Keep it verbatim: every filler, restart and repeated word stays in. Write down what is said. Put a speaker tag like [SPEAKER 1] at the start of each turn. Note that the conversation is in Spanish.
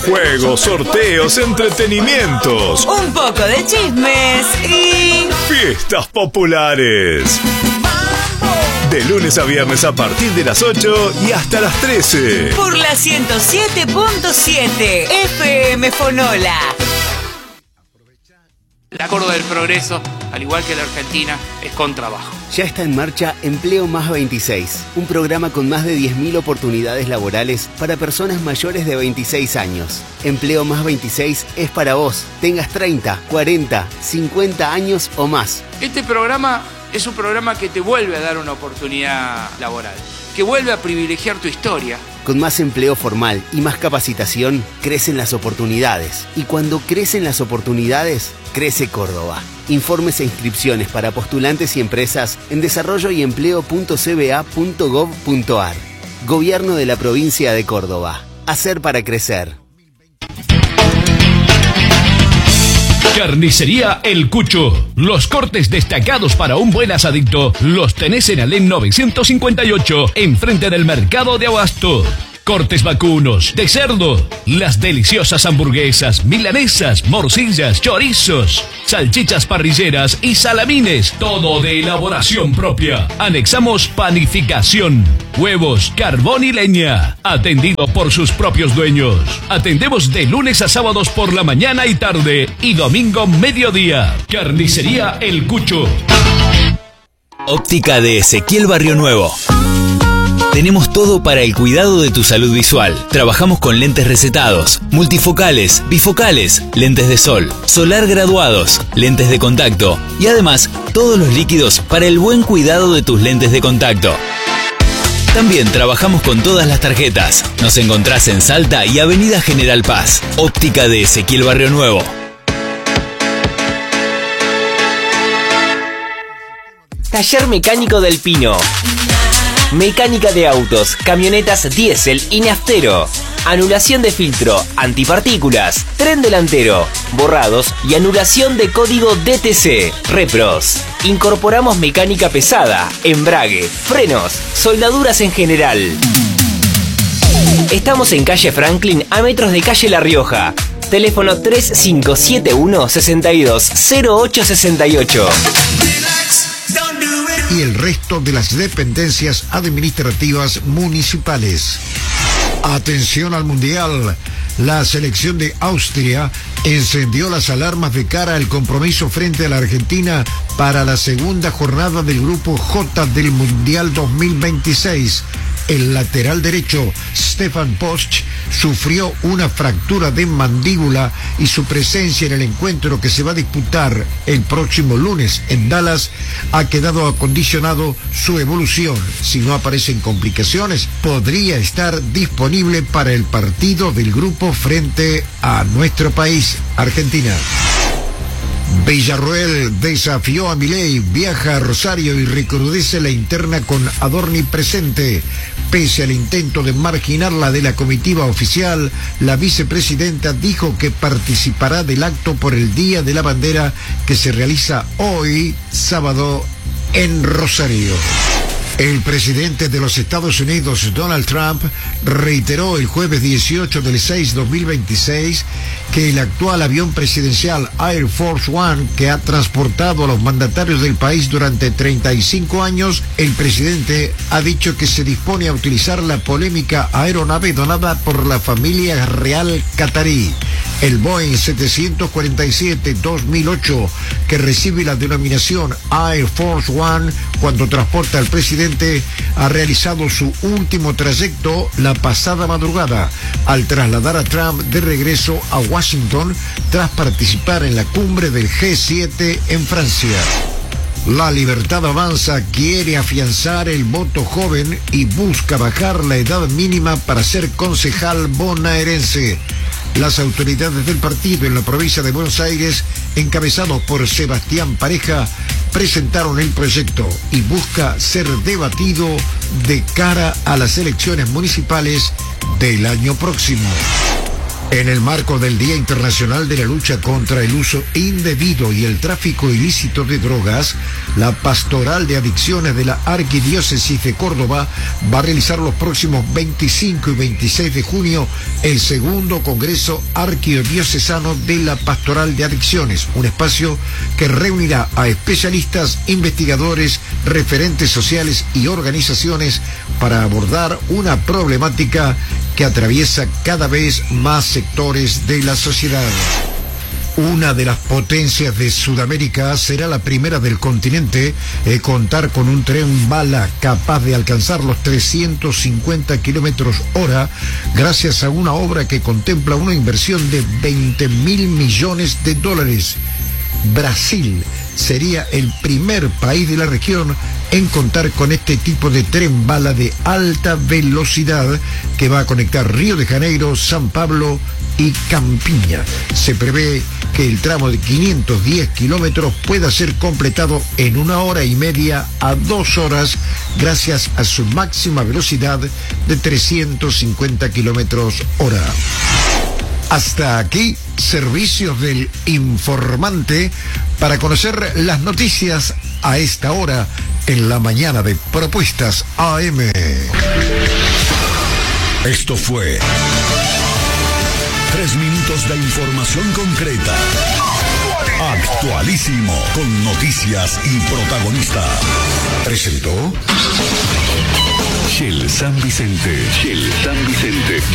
[SPEAKER 1] Juegos, sorteos, entretenimientos,
[SPEAKER 2] un poco de chismes y
[SPEAKER 1] fiestas populares. De lunes a viernes a partir de las ocho y hasta las trece.
[SPEAKER 2] Por la ciento siete punto siete F M Fonola.
[SPEAKER 3] La Córdoba del Progreso, al igual que la Argentina, es con trabajo.
[SPEAKER 4] Ya está en marcha Empleo Más veintiséis, un programa con más de diez mil oportunidades laborales para personas mayores de veintiséis años. Empleo Más veintiséis es para vos, tengas treinta, cuarenta, cincuenta años o más.
[SPEAKER 3] Este programa es un programa que te vuelve a dar una oportunidad laboral, que vuelve a privilegiar tu historia.
[SPEAKER 4] Con más empleo formal y más capacitación, crecen las oportunidades. Y cuando crecen las oportunidades, crece Córdoba. Informes e inscripciones para postulantes y empresas en desarrollo y empleo punto c b a punto gov punto a r. Gobierno de la Provincia de Córdoba. Hacer para crecer.
[SPEAKER 5] Carnicería El Cucho. Los cortes destacados para un buen asadito los tenés en Alem novecientos cincuenta y ocho, enfrente del mercado de Abasto. Cortes vacunos, de cerdo, las deliciosas hamburguesas, milanesas, morcillas, chorizos, salchichas parrilleras y salamines, todo de elaboración propia. Anexamos panificación, huevos, carbón y leña, atendido por sus propios dueños. Atendemos de lunes a sábados por la mañana y tarde y domingo mediodía. Carnicería El Cucho.
[SPEAKER 6] Óptica de Ezequiel Barrio Nuevo. Tenemos todo para el cuidado de tu salud visual. Trabajamos con lentes recetados, multifocales, bifocales, lentes de sol, solar graduados, lentes de contacto y además todos los líquidos para el buen cuidado de tus lentes de contacto. También trabajamos con todas las tarjetas. Nos encontrás en Salta y Avenida General Paz. Óptica de Ezequiel Barrio Nuevo.
[SPEAKER 7] Taller Mecánico del Pino. Mecánica de autos, camionetas diésel y naftero. Anulación de filtro, antipartículas, tren delantero, borrados y anulación de código D T C. Repros. Incorporamos mecánica pesada, embrague, frenos, soldaduras en general. Estamos en calle Franklin, a metros de calle La Rioja. Teléfono tres cinco siete uno, seis dos cero ocho seis ocho.
[SPEAKER 8] Y el resto de las dependencias administrativas municipales. Atención al Mundial. La selección de Austria encendió las alarmas de cara al compromiso frente a la Argentina para la segunda jornada del Grupo J del Mundial dos mil veintiséis. El lateral derecho, Stefan Posch, sufrió una fractura de mandíbula y su presencia en el encuentro que se va a disputar el próximo lunes en Dallas ha quedado acondicionado su evolución. Si no aparecen complicaciones, podría estar disponible para el partido del grupo frente a nuestro país, Argentina. Villarroel desafió a Milei, viaja a Rosario y recrudece la interna con Adorni presente. Pese al intento de marginarla de la comitiva oficial, la vicepresidenta dijo que participará del acto por el Día de la Bandera que se realiza hoy, sábado, en Rosario. El presidente de los Estados Unidos, Donald Trump, reiteró el jueves dieciocho del seis dos mil veintiséis que el actual avión presidencial Air Force One, que ha transportado a los mandatarios del país durante treinta y cinco años, el presidente ha dicho que se dispone a utilizar la polémica aeronave donada por la familia real catarí. El Boeing setecientos cuarenta y siete dos mil ocho, que recibe la denominación Air Force One cuando transporta al presidente, ha realizado su último trayecto la pasada madrugada, al trasladar a Trump de regreso a Washington tras participar en la cumbre del G siete en Francia. La Libertad Avanza quiere afianzar el voto joven y busca bajar la edad mínima para ser concejal bonaerense. Las autoridades del partido en la provincia de Buenos Aires, encabezados por Sebastián Pareja, presentaron el proyecto y busca ser debatido de cara a las elecciones municipales del año próximo. En el marco del Día Internacional de la Lucha contra el Uso Indebido y el Tráfico Ilícito de Drogas, la Pastoral de Adicciones de la Arquidiócesis de Córdoba va a realizar los próximos veinticinco y veintiséis de junio el segundo Congreso Arquidiocesano de la Pastoral de Adicciones, un espacio que reunirá a especialistas, investigadores, referentes sociales y organizaciones para abordar una problemática que atraviesa cada vez más sectores de la sociedad. Una de las potencias de Sudamérica será la primera del continente en contar con un tren bala capaz de alcanzar los trescientos cincuenta kilómetros hora gracias a una obra que contempla una inversión de veinte mil millones de dólares. Brasil sería el primer país de la región en contar con este tipo de tren bala de alta velocidad que va a conectar Río de Janeiro, San Pablo y Campiña. Se prevé que el tramo de quinientos diez kilómetros pueda ser completado en una hora y media a dos horas gracias a su máxima velocidad de trescientos cincuenta kilómetros hora. Hasta aquí, servicios del informante para conocer las noticias a esta hora en la mañana de Propuestas A M.
[SPEAKER 1] Esto fue tres minutos de información concreta. Actualísimo, con noticias y protagonistas. Presentó Shell San Vicente. Shell San Vicente.